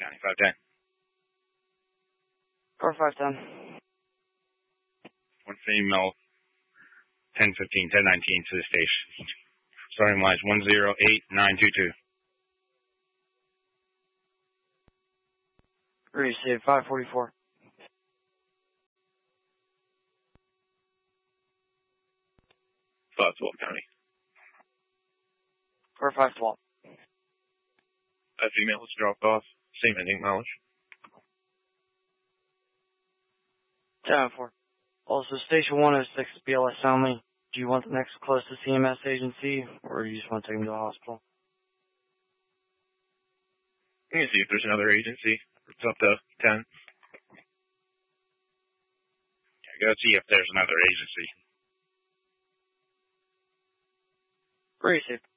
County, 510. Car 510. One female, 1015, 1019 to the station. Starting lines 108922. Receive 544. 512 County. Car 512. A female was dropped off. Same ending mileage. 10-4. Also, Station 106 is BLS only. Do you want the next closest CMS agency, or you just want to take them to the hospital? You can see if there's another agency. It's up to 10. Yeah, go see if there's another agency. Receive.